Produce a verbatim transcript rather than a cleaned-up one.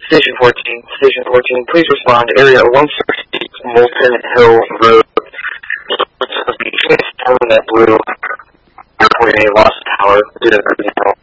Station fourteen, Station fourteen, please respond. Area one sixty, Molten Hill Road. That blue, airport may have lost power due to the